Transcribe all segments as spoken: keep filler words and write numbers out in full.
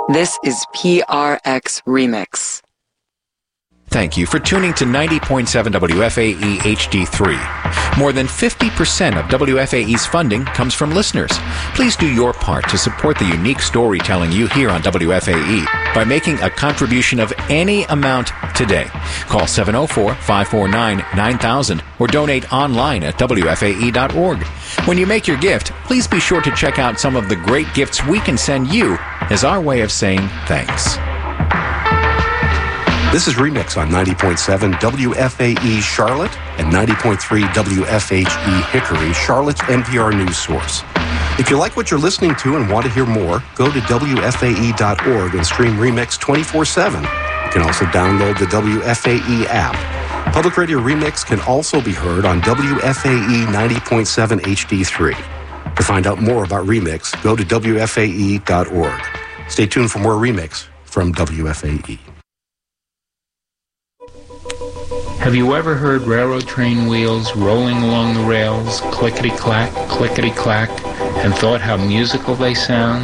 This is P R X Remix. Thank you for tuning to ninety point seven W F A E H D three. More than fifty percent of W F A E's funding comes from listeners. Please do your part to support the unique storytelling you hear on W F A E by making a contribution of any amount today. Call seven oh four, five four nine, nine thousand or donate online at W F A E dot org. When you make your gift, please be sure to check out some of the great gifts we can send you as our way of saying thanks. This is Remix on ninety point seven W F A E Charlotte and ninety point three W F H E Hickory, Charlotte's N P R news source. If you like what you're listening to and want to hear more, go to W F A E dot org and stream Remix twenty-four seven. You can also download the W F A E app. Public Radio Remix can also be heard on W F A E ninety point seven H D three. To find out more about Remix, go to W F A E dot org. Stay tuned for more Remix from W F A E. Have you ever heard railroad train wheels rolling along the rails, clickety-clack, clickety-clack, and thought how musical they sound?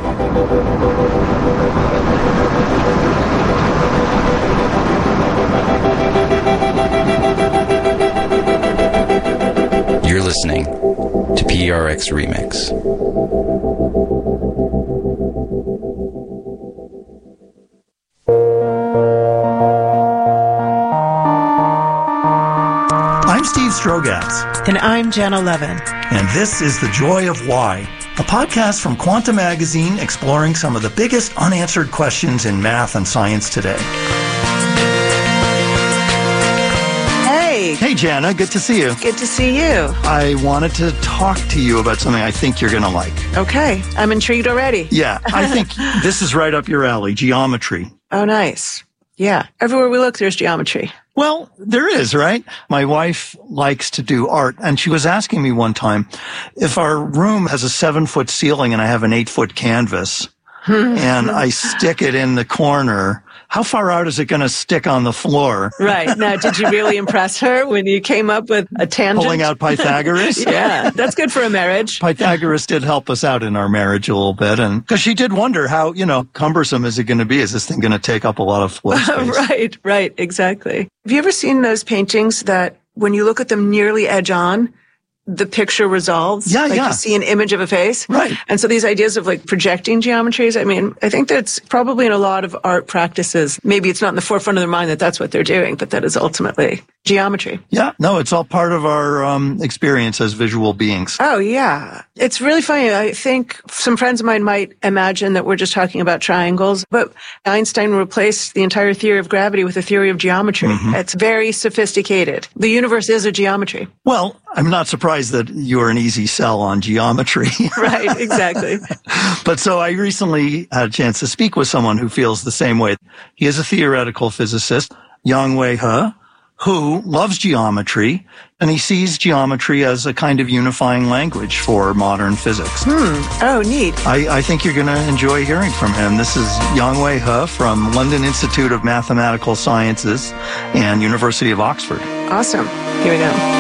You're listening to P R X Remix. I'm Steve Strogatz. And I'm Jenna Levin. And this is The Joy of Why, a podcast from Quanta Magazine exploring some of the biggest unanswered questions in math and science today. Hey. Hey, Jenna. Good to see you. Good to see you. I wanted to talk to you about something I think you're going to like. Okay. I'm intrigued already. Yeah. I think this is right up your alley, geometry. Oh, nice. Yeah. Everywhere we look, there's geometry. Well, there is, right? My wife likes to do art, and she was asking me one time, if our room has a seven-foot ceiling and I have an eight-foot canvas, and I stick it in the corner, how far out is it going to stick on the floor? Right. Now, did you really impress her when you came up with a tangent? Pulling out Pythagoras? Yeah, that's good for a marriage. Pythagoras did help us out in our marriage a little bit, and because she did wonder how, you know, cumbersome is it going to be? Is this thing going to take up a lot of floor space? Right, right, exactly. Have you ever seen those paintings that when you look at them nearly edge on, the picture resolves? Yeah, like yeah. You see an image of a face? Right. And so these ideas of like projecting geometries, I mean, I think that's probably in a lot of art practices. Maybe it's not in the forefront of their mind that that's what they're doing, but that is ultimately geometry. Yeah, no, it's all part of our um, experience as visual beings. Oh, yeah. It's really funny. I think some friends of mine might imagine that we're just talking about triangles, but Einstein replaced the entire theory of gravity with a theory of geometry. Mm-hmm. It's very sophisticated. The universe is a geometry. Well, I'm not surprised that you're an easy sell on geometry. Right, exactly. But so I recently had a chance to speak with someone who feels the same way. He is a theoretical physicist, Yang-Wei He, who loves geometry, and he sees geometry as a kind of unifying language for modern physics. Hmm. Oh, neat. I, I think you're going to enjoy hearing from him. This is Yang-Wei He from London Institute of Mathematical Sciences and University of Oxford. Awesome. Here we go.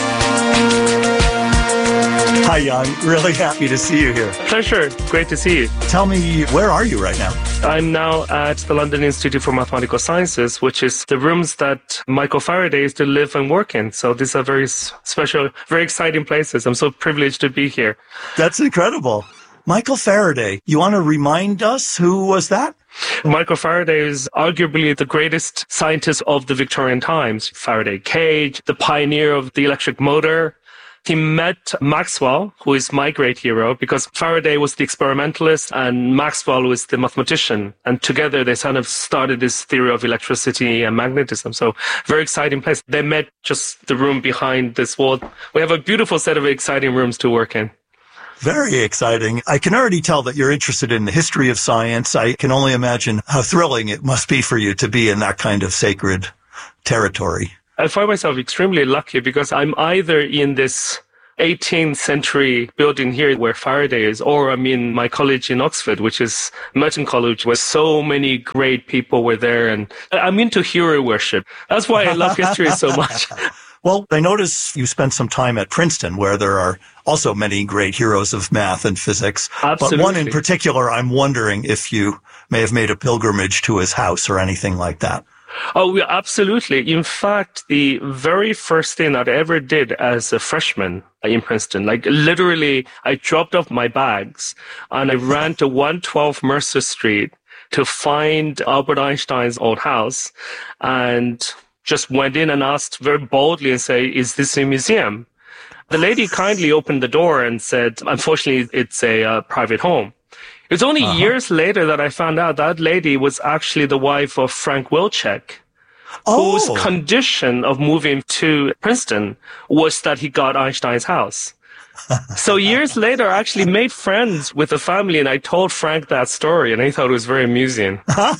Hi, Yang. Really happy to see you here. Pleasure. Great to see you. Tell me, where are you right now? I'm now at the London Institute for Mathematical Sciences, which is the rooms that Michael Faraday used to live and work in. So these are very special, very exciting places. I'm so privileged to be here. That's incredible. Michael Faraday, you want to remind us who was that? Michael Faraday is arguably the greatest scientist of the Victorian times. Faraday cage, the pioneer of the electric motor. He met Maxwell, who is my great hero, because Faraday was the experimentalist and Maxwell was the mathematician. And together they kind of started this theory of electricity and magnetism. So very exciting place. They met just the room behind this wall. We have a beautiful set of exciting rooms to work in. Very exciting. I can already tell that you're interested in the history of science. I can only imagine how thrilling it must be for you to be in that kind of sacred territory. I find myself extremely lucky because I'm either in this eighteenth century building here where Faraday is, or I'm in my college in Oxford, which is Merton College, where so many great people were there. And I'm into hero worship. That's why I love history so much. Well, I notice you spent some time at Princeton, where there are also many great heroes of math and physics. Absolutely. But one in particular, I'm wondering if you may have made a pilgrimage to his house or anything like that. Oh, yeah, absolutely. In fact, the very first thing that I ever did as a freshman in Princeton, like literally, I dropped off my bags and I ran to one twelve Mercer Street to find Albert Einstein's old house and just went in and asked very boldly and say, is this a museum? The lady kindly opened the door and said, unfortunately, it's a uh, private home. It was only uh-huh. years later that I found out that lady was actually the wife of Frank Wilczek, oh. whose condition of moving to Princeton was that he got Einstein's house. So years later, I actually made friends with the family, and I told Frank that story, and he thought it was very amusing.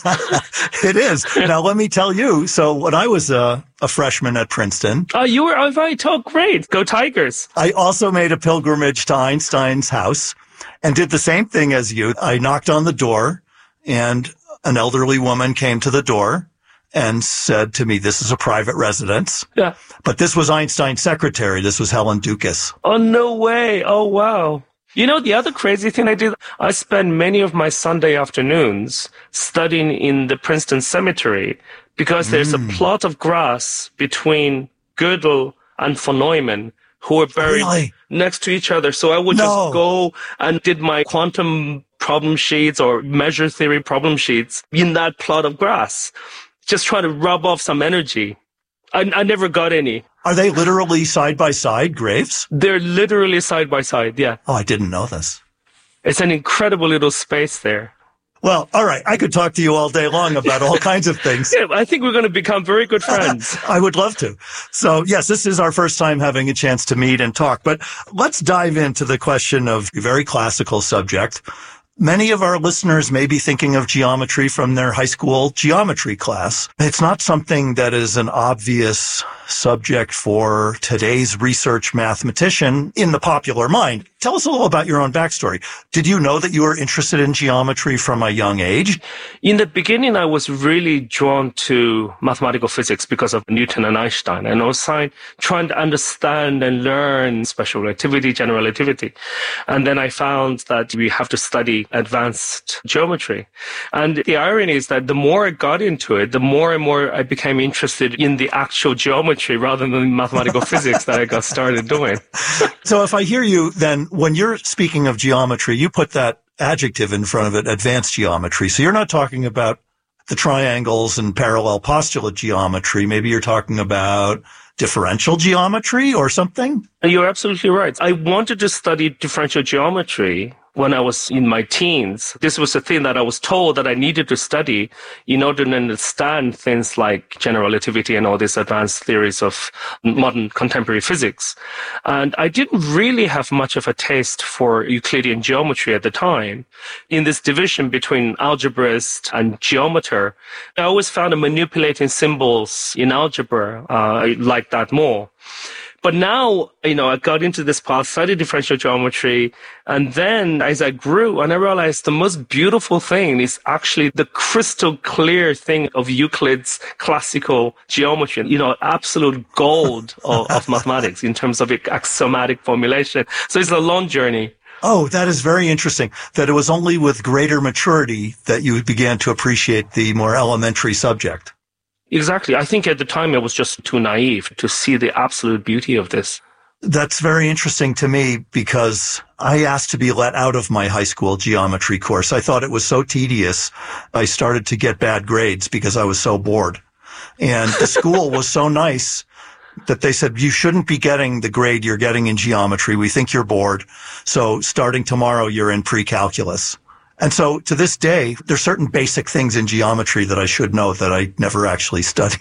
It is. Now, let me tell you, so when I was a, a freshman at Princeton... Oh, you were, oh, right. Oh, great. Go Tigers. I also made a pilgrimage to Einstein's house and did the same thing as you. I knocked on the door, and an elderly woman came to the door and said to me, this is a private residence. Yeah. But this was Einstein's secretary. This was Helen Dukas. Oh, no way. Oh, wow. You know, the other crazy thing I did, I spent many of my Sunday afternoons studying in the Princeton Cemetery because there's mm. a plot of grass between Gödel and von Neumann who were buried really? next to each other. So I would no. just go and did my quantum problem sheets or measure theory problem sheets in that plot of grass. Just trying to rub off some energy. I, I never got any. Are they literally side by side graves? They're literally side by side, yeah. Oh, I didn't know this. It's an incredible little space there. Well, all right. I could talk to you all day long about all kinds of things. Yeah, I think we're going to become very good friends. I would love to. So, yes, this is our first time having a chance to meet and talk. But let's dive into the question of a very classical subject. Many of our listeners may be thinking of geometry from their high school geometry class. It's not something that is an obvious subject for today's research mathematician in the popular mind. Tell us a little about your own backstory. Did you know that you were interested in geometry from a young age? In the beginning, I was really drawn to mathematical physics because of Newton and Einstein. And I was trying to understand and learn special relativity, general relativity. And then I found that we have to study advanced geometry. And the irony is that the more I got into it, the more and more I became interested in the actual geometry rather than mathematical physics that I got started doing. So if I hear you, then when you're speaking of geometry, you put that adjective in front of it, advanced geometry. So you're not talking about the triangles and parallel postulate geometry. Maybe you're talking about differential geometry or something? You're absolutely right. I wanted to study differential geometry when I was in my teens. This was a thing that I was told that I needed to study in order to understand things like general relativity and all these advanced theories of modern contemporary physics. And I didn't really have much of a taste for Euclidean geometry at the time. In this division between algebraist and geometer, I always found that manipulating symbols in algebra, uh, I liked that more. But now, you know, I got into this path, studied differential geometry, and then as I grew, and I realized the most beautiful thing is actually the crystal clear thing of Euclid's classical geometry, you know, absolute gold of, of mathematics in terms of axiomatic formulation. So it's a long journey. Oh, that is very interesting, that it was only with greater maturity that you began to appreciate the more elementary subject. Exactly. I think at the time I was just too naive to see the absolute beauty of this. That's very interesting to me because I asked to be let out of my high school geometry course. I thought it was so tedious. I started to get bad grades because I was so bored. And the school was so nice that they said, you shouldn't be getting the grade you're getting in geometry. We think you're bored. So starting tomorrow, you're in pre-calculus. And so to this day, there's certain basic things in geometry that I should know that I never actually studied.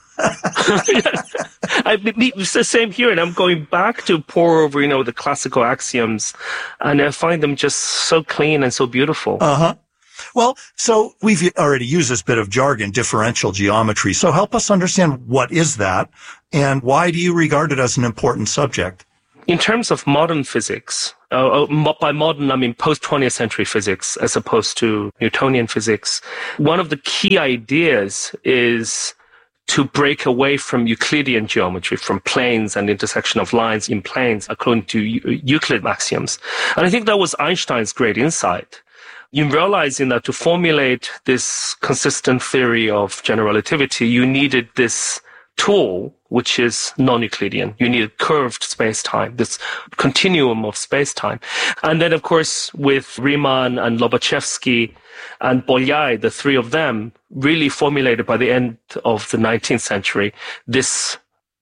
I, it's the same here, and I'm going back to pore over, you know, the classical axioms, and I find them just so clean and so beautiful. Uh-huh. Well, so we've already used this bit of jargon, differential geometry. So help us understand what is that, and why do you regard it as an important subject? In terms of modern physics, uh, by modern I mean post-twentieth century physics as opposed to Newtonian physics, one of the key ideas is to break away from Euclidean geometry, from planes and intersection of lines in planes according to Euclid axioms. And I think that was Einstein's great insight. in realizing that to formulate this consistent theory of general relativity, you needed this tool, which is non-Euclidean. You need curved space-time, this continuum of space-time. And then, of course, with Riemann and Lobachevsky and Bolyai, the three of them really formulated by the end of the nineteenth century this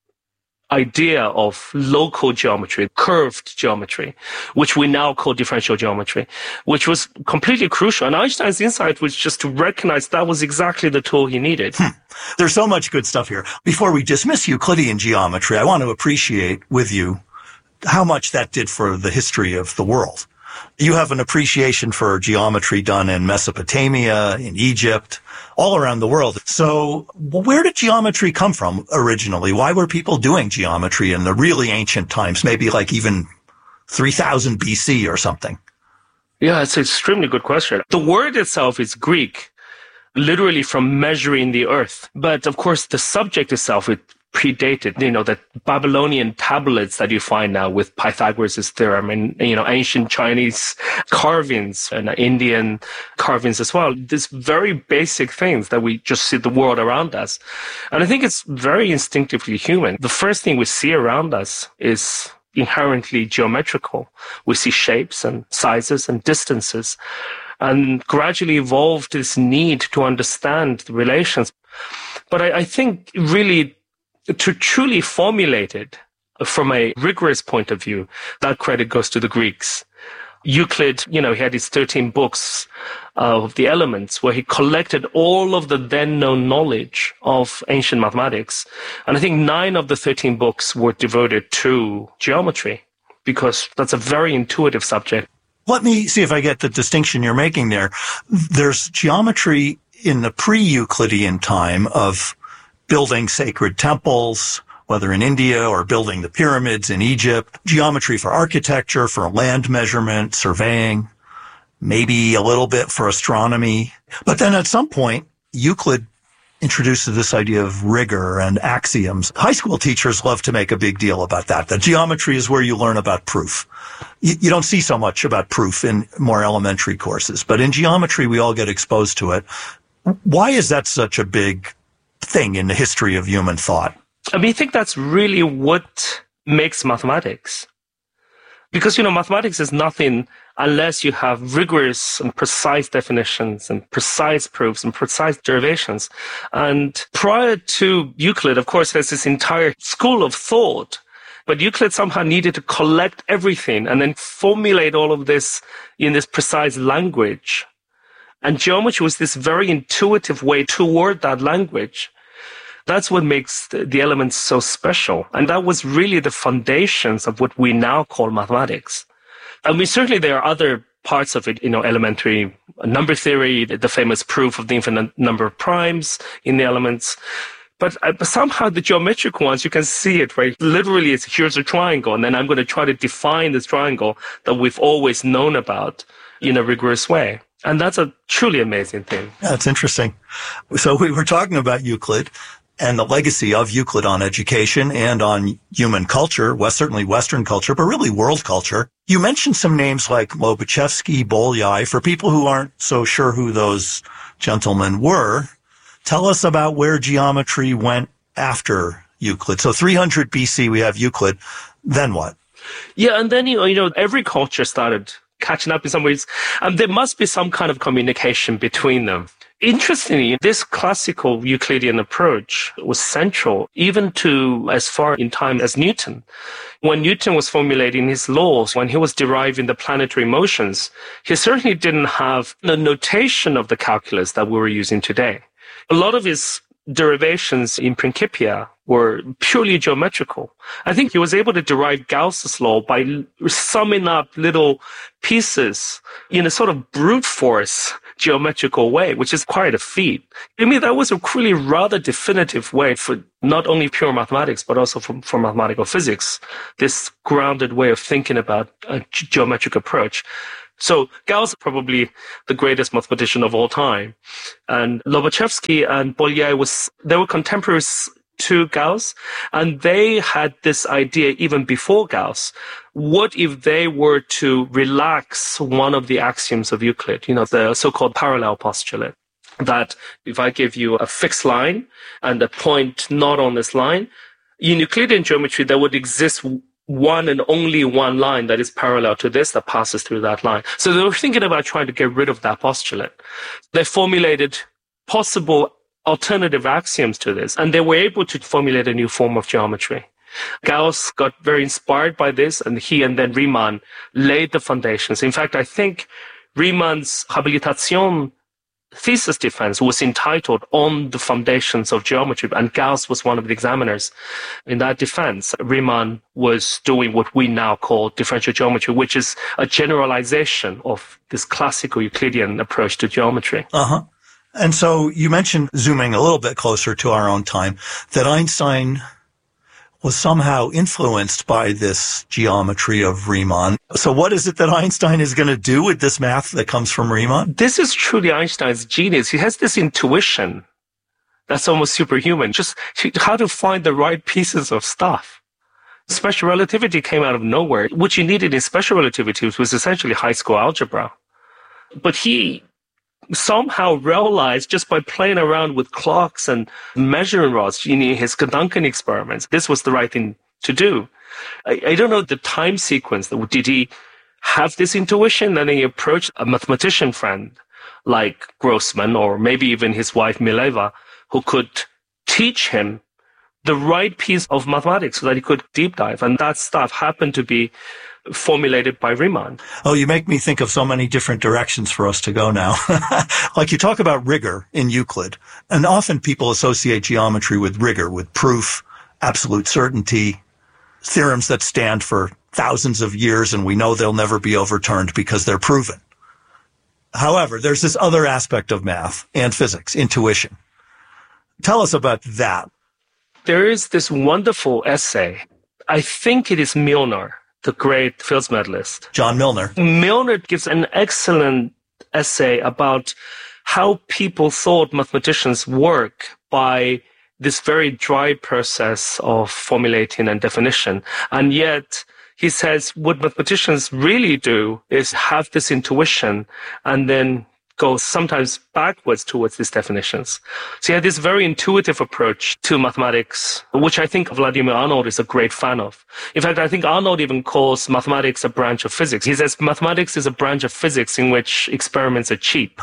idea of local geometry, curved geometry, which we now call differential geometry, which was completely crucial. And Einstein's insight was just to recognize that was exactly the tool he needed. Hmm. There's so much good stuff here. Before we dismiss Euclidean geometry, I want to appreciate with you how much that did for the history of the world. You have an appreciation for geometry done in Mesopotamia, in Egypt, all around the world. So where did geometry come from originally? Why were people doing geometry in the really ancient times, maybe like even three thousand B C or something? Yeah, it's an extremely good question. The word itself is Greek, literally from measuring the earth. But of course, the subject itself, it predated, you know, the Babylonian tablets that you find now with Pythagoras' theorem and, you know, ancient Chinese carvings and Indian carvings as well. These very basic things that we just see the world around us. And I think it's very instinctively human. The first thing we see around us is inherently geometrical. We see shapes and sizes and distances, and gradually evolved this need to understand the relations. But I, I think really to truly formulate it from a rigorous point of view, that credit goes to the Greeks. Euclid, you know, he had his thirteen books of the elements where he collected all of the then known knowledge of ancient mathematics. And I think nine of the thirteen books were devoted to geometry because that's a very intuitive subject. Let me see if I get the distinction you're making there. There's geometry in the pre-Euclidean time of building sacred temples, whether in India or building the pyramids in Egypt, geometry for architecture, for land measurement, surveying, maybe a little bit for astronomy. But then at some point, Euclid introduces this idea of rigor and axioms. High school teachers love to make a big deal about that. That geometry is where you learn about proof. You, you don't see so much about proof in more elementary courses, but in geometry, we all get exposed to it. Why is that such a big thing in the history of human thought? I mean, I think that's really what makes mathematics. Because, you know, mathematics is nothing unless you have rigorous and precise definitions and precise proofs and precise derivations. And prior to Euclid, of course, there's this entire school of thought. But Euclid somehow needed to collect everything and then formulate all of this in this precise language. And geometry was this very intuitive way toward that language. That's what makes the elements so special. And that was really the foundations of what we now call mathematics. I mean, certainly there are other parts of it, you know, elementary number theory, the famous proof of the infinite number of primes in the elements. But somehow the geometric ones, you can see it, right? Literally, it's here's a triangle, and then I'm going to try to define this triangle that we've always known about in a rigorous way. And that's a truly amazing thing. Yeah, that's interesting. So we were talking about Euclid and the legacy of Euclid on education and on human culture, well, certainly Western culture, but really world culture. You mentioned some names like Lobachevsky, Bolyai. For people who aren't so sure who those gentlemen were, tell us about where geometry went after Euclid. So three hundred B C, we have Euclid. Then what? Yeah, and then, you know, you know every culture started catching up in some ways. And there must be some kind of communication between them. Interestingly, this classical Euclidean approach was central even to as far in time as Newton. When Newton was formulating his laws, when he was deriving the planetary motions, he certainly didn't have the notation of the calculus that we were using today. A lot of his derivations in Principia were purely geometrical. I think he was able to derive Gauss's law by summing up little pieces in a sort of brute force geometrical way, which is quite a feat. I mean, that was a really rather definitive way for not only pure mathematics, but also for, for mathematical physics, this grounded way of thinking about a geometric approach. So Gauss is probably the greatest mathematician of all time. And Lobachevsky and Bolyai was, they were contemporaries to Gauss, and they had this idea even before Gauss. What if they were to relax one of the axioms of Euclid, you know, the so-called parallel postulate, that if I give you a fixed line and a point not on this line, in Euclidean geometry, there would exist one and only one line that is parallel to this that passes through that line. So they were thinking about trying to get rid of that postulate. They formulated possible alternative axioms to this, and they were able to formulate a new form of geometry. Gauss got very inspired by this, and he and then Riemann laid the foundations. In fact, I think Riemann's Habilitation thesis defense was entitled On the Foundations of Geometry, and Gauss was one of the examiners in that defense. Riemann was doing what we now call differential geometry, which is a generalization of this classical Euclidean approach to geometry. Uh-huh. And so you mentioned, zooming a little bit closer to our own time, that Einstein was somehow influenced by this geometry of Riemann. So what is it that Einstein is going to do with this math that comes from Riemann? This is truly Einstein's genius. He has this intuition that's almost superhuman, just how to find the right pieces of stuff. Special relativity came out of nowhere. What you needed in special relativity was essentially high school algebra. But he somehow realized, just by playing around with clocks and measuring rods in his Gedanken experiments, this was the right thing to do. I, I don't know the time sequence. Did he have this intuition and he approached a mathematician friend like Grossman, or maybe even his wife Mileva, who could teach him the right piece of mathematics so that he could deep dive? And that stuff happened to be formulated by Riemann. Oh, you make me think of so many different directions for us to go now. Like you talk about rigor in Euclid, and often people associate geometry with rigor, with proof, absolute certainty, theorems that stand for thousands of years and we know they'll never be overturned because they're proven. However, there's this other aspect of math and physics, intuition. Tell us about that. There is this wonderful essay. I think it is Milnor, the great Fields medalist. John Milnor. Milnor gives an excellent essay about how people thought mathematicians work by this very dry process of formulating and definition. And yet, he says what mathematicians really do is have this intuition and then go sometimes backwards towards these definitions. So he had this very intuitive approach to mathematics, which I think Vladimir Arnold is a great fan of. In fact, I think Arnold even calls mathematics a branch of physics. He says mathematics is a branch of physics in which experiments are cheap.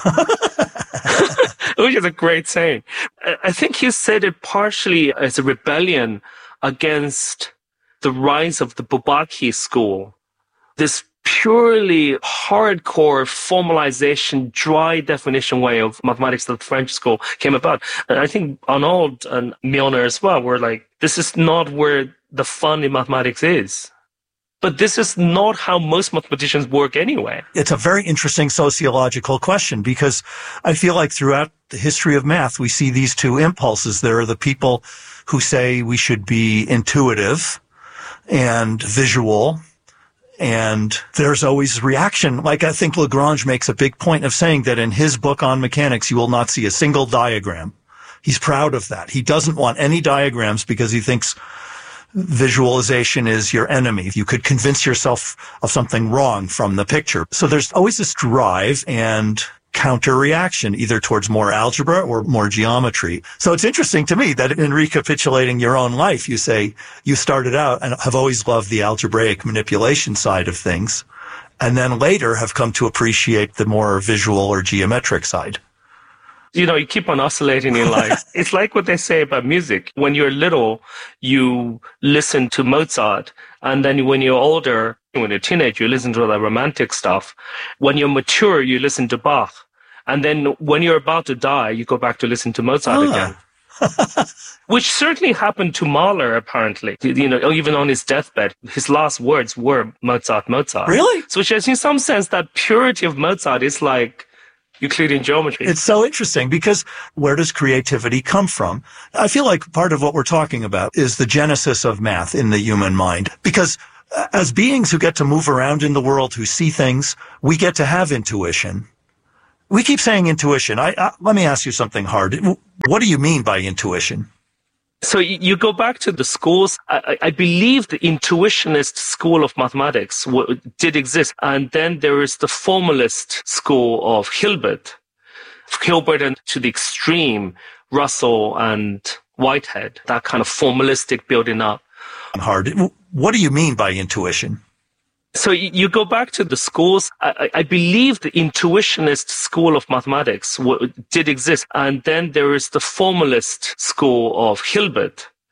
Which is a great saying. I think he said it partially as a rebellion against the rise of the Bourbaki school, this purely hardcore formalization, dry definition way of mathematics that the French school came about. And I think Arnold and Milnor as well were like, this is not where the fun in mathematics is. But this is not how most mathematicians work anyway. It's a very interesting sociological question, because I feel like throughout the history of math, we see these two impulses. There are the people who say we should be intuitive and visual, and there's always reaction. Like, I think Lagrange makes a big point of saying that in his book on mechanics, you will not see a single diagram. He's proud of that. He doesn't want any diagrams because he thinks visualization is your enemy. You could convince yourself of something wrong from the picture. So there's always this drive and counter-reaction, either towards more algebra or more geometry. So it's interesting to me that in recapitulating your own life, you say you started out and have always loved the algebraic manipulation side of things, and then later have come to appreciate the more visual or geometric side. You know, you keep on oscillating in life. It's like what they say about music. When you're little, you listen to Mozart. And then when you're older, when you're a teenager, you listen to the romantic stuff. When you're mature, you listen to Bach. And then when you're about to die, you go back to listen to Mozart ah. again. Which certainly happened to Mahler, apparently. You know, even on his deathbed, his last words were Mozart, Mozart. Really? So which is, in some sense, that purity of Mozart is like Euclidean geometry. It's so interesting, because where does creativity come from? I feel like part of what we're talking about is the genesis of math in the human mind, because as beings who get to move around in the world, who see things, we get to have intuition. We keep saying intuition. I, I let me ask you something hard. What do you mean by intuition? So you go back to the schools. I, I believe the intuitionist school of mathematics w- did exist. And then there is the formalist school of Hilbert. Hilbert and to the extreme, Russell and Whitehead, that kind of formalistic building up. Hard. What do you mean by intuition? So you go back to the schools. I, I believe the intuitionist school of mathematics w- did exist. And then there is the formalist school of Hilbert.